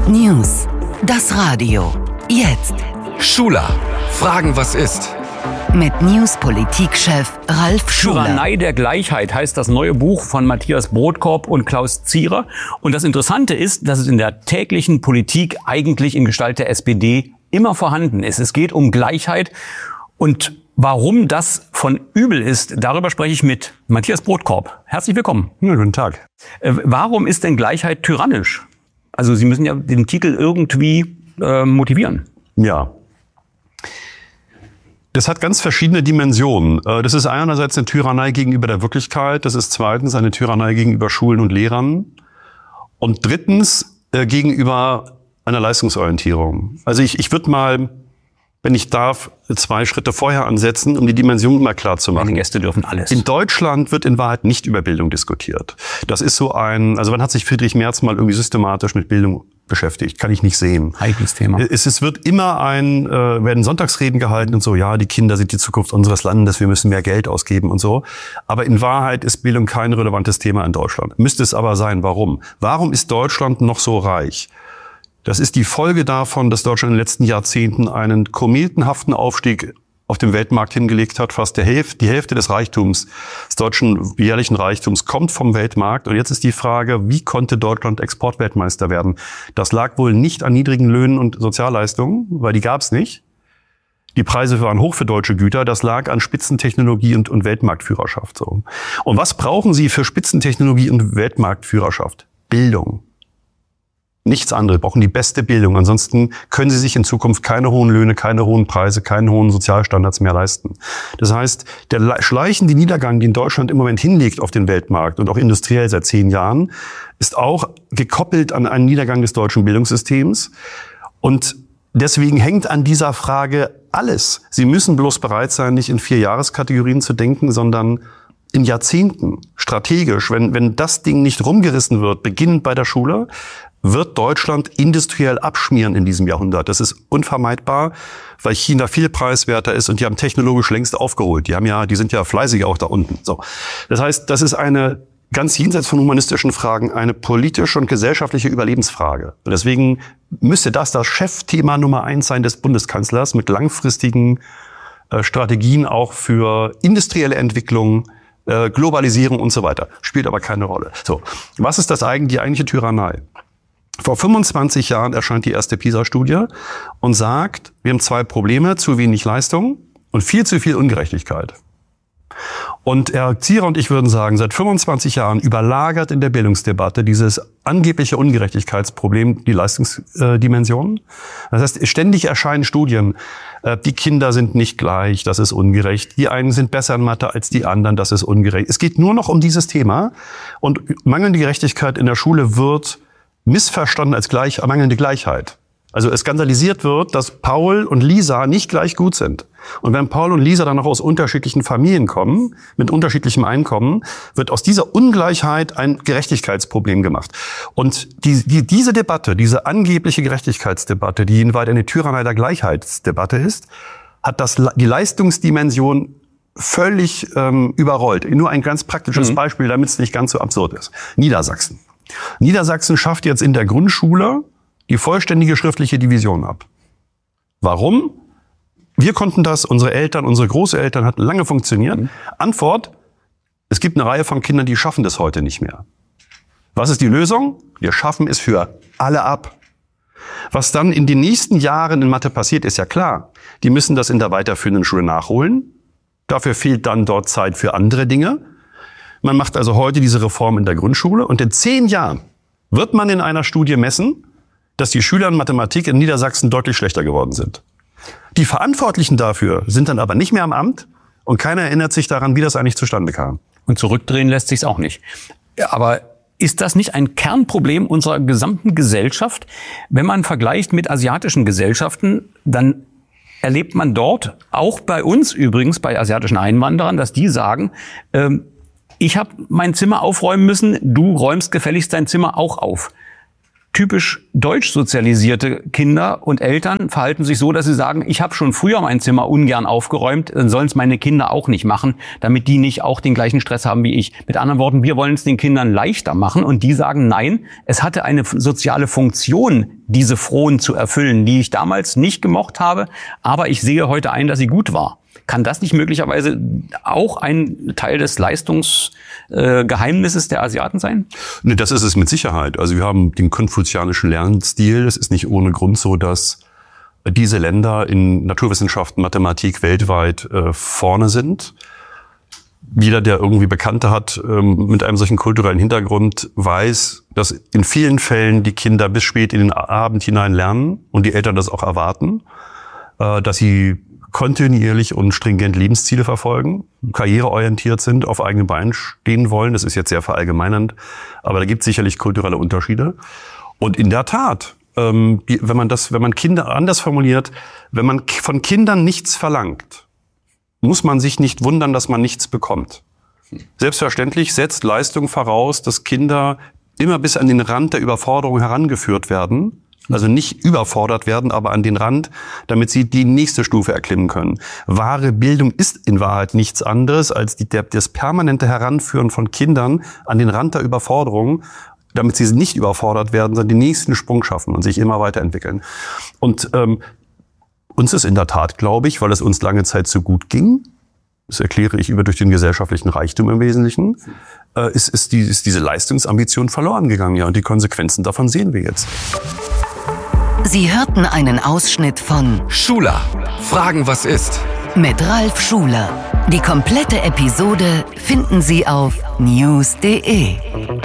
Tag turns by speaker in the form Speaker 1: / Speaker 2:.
Speaker 1: News. Das Radio. Jetzt.
Speaker 2: Schuler. Fragen, was ist?
Speaker 1: Mit News-Politikchef Ralf Schuler.
Speaker 3: Tyrannei der Gleichheit heißt das neue Buch von Matthias Brodkorb und Klaus Zierer. Und das Interessante ist, dass es in der täglichen Politik eigentlich in Gestalt der SPD immer vorhanden ist. Es geht um Gleichheit. Und warum das von übel ist, darüber spreche ich mit Matthias Brodkorb. Herzlich willkommen.
Speaker 4: Ja, guten Tag.
Speaker 3: Warum ist denn Gleichheit tyrannisch? Also Sie müssen ja den Titel irgendwie motivieren.
Speaker 4: Ja. Das hat ganz verschiedene Dimensionen. Das ist einerseits eine Tyrannei gegenüber der Wirklichkeit. Das ist zweitens eine Tyrannei gegenüber Schulen und Lehrern. Und drittens gegenüber einer Leistungsorientierung. Also ich würde mal, wenn ich darf, 2 Schritte vorher ansetzen, um die Dimension mal klar zu machen.
Speaker 3: Die Gäste dürfen alles.
Speaker 4: In Deutschland wird in Wahrheit nicht über Bildung diskutiert. Das ist so also wann hat sich Friedrich Merz mal irgendwie systematisch mit Bildung beschäftigt? Kann ich nicht sehen.
Speaker 3: Heikles Thema.
Speaker 4: Es wird immer werden Sonntagsreden gehalten und so, ja, die Kinder sind die Zukunft unseres Landes, wir müssen mehr Geld ausgeben und so. Aber in Wahrheit ist Bildung kein relevantes Thema in Deutschland. Müsste es aber sein. Warum? Warum ist Deutschland noch so reich? Das ist die Folge davon, dass Deutschland in den letzten Jahrzehnten einen kometenhaften Aufstieg auf dem Weltmarkt hingelegt hat. Fast die Hälfte des Reichtums, des deutschen jährlichen Reichtums, kommt vom Weltmarkt. Und jetzt ist die Frage, wie konnte Deutschland Exportweltmeister werden? Das lag wohl nicht an niedrigen Löhnen und Sozialleistungen, weil die gab es nicht. Die Preise waren hoch für deutsche Güter. Das lag an Spitzentechnologie und Weltmarktführerschaft. So. Und was brauchen Sie für Spitzentechnologie und Weltmarktführerschaft? Bildung. Nichts anderes, brauchen die beste Bildung. Ansonsten können sie sich in Zukunft keine hohen Löhne, keine hohen Preise, keine hohen Sozialstandards mehr leisten. Das heißt, der schleichende Niedergang, den Deutschland im Moment hinlegt auf den Weltmarkt und auch industriell seit 10 Jahren, ist auch gekoppelt an einen Niedergang des deutschen Bildungssystems. Und deswegen hängt an dieser Frage alles. Sie müssen bloß bereit sein, nicht in 4 Jahreskategorien zu denken, sondern in Jahrzehnten, strategisch. Wenn das Ding nicht rumgerissen wird, beginnend bei der Schule, wird Deutschland industriell abschmieren in diesem Jahrhundert. Das ist unvermeidbar, weil China viel preiswerter ist und die haben technologisch längst aufgeholt. Die sind ja fleißiger auch da unten. So. Das heißt, das ist eine ganz jenseits von humanistischen Fragen, eine politische und gesellschaftliche Überlebensfrage. Und deswegen müsste das Chefthema Nummer 1 sein des Bundeskanzlers mit langfristigen Strategien auch für industrielle Entwicklung, Globalisierung und so weiter. Spielt aber keine Rolle. So. Was ist die eigentliche Tyrannei? Vor 25 Jahren erscheint die erste PISA-Studie und sagt, wir haben 2 Probleme, zu wenig Leistung und viel zu viel Ungerechtigkeit. Und Herr Zierer und ich würden sagen, seit 25 Jahren überlagert in der Bildungsdebatte dieses angebliche Ungerechtigkeitsproblem die Leistungsdimension. Das heißt, ständig erscheinen Studien, die Kinder sind nicht gleich, das ist ungerecht. Die einen sind besser in Mathe als die anderen, das ist ungerecht. Es geht nur noch um dieses Thema und mangelnde Gerechtigkeit in der Schule wird missverstanden als mangelnde Gleichheit. Also es skandalisiert wird, dass Paul und Lisa nicht gleich gut sind. Und wenn Paul und Lisa dann noch aus unterschiedlichen Familien kommen, mit unterschiedlichem Einkommen, wird aus dieser Ungleichheit ein Gerechtigkeitsproblem gemacht. Und diese Debatte, diese angebliche Gerechtigkeitsdebatte, die in Wahrheit eine Tyrannei der Gleichheitsdebatte ist, hat die Leistungsdimension völlig überrollt. Nur ein ganz praktisches Beispiel, damit es nicht ganz so absurd ist. Niedersachsen. Niedersachsen schafft jetzt in der Grundschule die vollständige schriftliche Division ab. Warum? Wir konnten das, unsere Eltern, unsere Großeltern, hat lange funktioniert. Antwort, es gibt eine Reihe von Kindern, die schaffen das heute nicht mehr. Was ist die Lösung? Wir schaffen es für alle ab. Was dann in den nächsten Jahren in Mathe passiert, ist ja klar. Die müssen das in der weiterführenden Schule nachholen. Dafür fehlt dann dort Zeit für andere Dinge. Man macht also heute diese Reform in der Grundschule und in 10 Jahren wird man in einer Studie messen, dass die Schüler in Mathematik in Niedersachsen deutlich schlechter geworden sind. Die Verantwortlichen dafür sind dann aber nicht mehr am Amt und keiner erinnert sich daran, wie das eigentlich zustande kam.
Speaker 3: Und zurückdrehen lässt sich's auch nicht. Aber ist das nicht ein Kernproblem unserer gesamten Gesellschaft? Wenn man vergleicht mit asiatischen Gesellschaften, dann erlebt man dort, auch bei uns übrigens, bei asiatischen Einwanderern, dass die sagen, ich habe mein Zimmer aufräumen müssen, du räumst gefälligst dein Zimmer auch auf. typisch deutsch sozialisierte Kinder und Eltern verhalten sich so, dass sie sagen, ich habe schon früher mein Zimmer ungern aufgeräumt, dann sollen es meine Kinder auch nicht machen, damit die nicht auch den gleichen Stress haben wie ich. Mit anderen Worten, wir wollen es den Kindern leichter machen und die sagen, nein, es hatte eine soziale Funktion, diese Frohen zu erfüllen, die ich damals nicht gemocht habe, aber ich sehe heute ein, dass sie gut war. Kann das nicht möglicherweise auch ein Teil des Leistungsgeheimnisses der Asiaten sein?
Speaker 4: Nee, das ist es mit Sicherheit. Also wir haben den konfuzianischen Lernstil. Es ist nicht ohne Grund so, dass diese Länder in Naturwissenschaften, Mathematik weltweit vorne sind. Jeder, der irgendwie Bekannte hat mit einem solchen kulturellen Hintergrund, weiß, dass in vielen Fällen die Kinder bis spät in den Abend hinein lernen und die Eltern das auch erwarten, dass sie kontinuierlich und stringent Lebensziele verfolgen, karriereorientiert sind, auf eigenen Beinen stehen wollen. Das ist jetzt sehr verallgemeinernd, aber da gibt es sicherlich kulturelle Unterschiede. Und in der Tat, wenn man Kinder anders formuliert, wenn man von Kindern nichts verlangt, muss man sich nicht wundern, dass man nichts bekommt. Selbstverständlich setzt Leistung voraus, dass Kinder immer bis an den Rand der Überforderung herangeführt werden. Also nicht überfordert werden, aber an den Rand, damit sie die nächste Stufe erklimmen können. Wahre Bildung ist in Wahrheit nichts anderes als das permanente Heranführen von Kindern an den Rand der Überforderung, damit sie nicht überfordert werden, sondern den nächsten Sprung schaffen und sich immer weiterentwickeln. Und uns ist in der Tat, glaube ich, weil es uns lange Zeit so gut ging, das erkläre ich durch den gesellschaftlichen Reichtum im Wesentlichen, ist diese Leistungsambition verloren gegangen. Ja, und die Konsequenzen davon sehen wir jetzt.
Speaker 1: Sie hörten einen Ausschnitt von
Speaker 2: Schula. Fragen, was ist?
Speaker 1: mit Ralf Schuler. Die komplette Episode finden Sie auf news.de.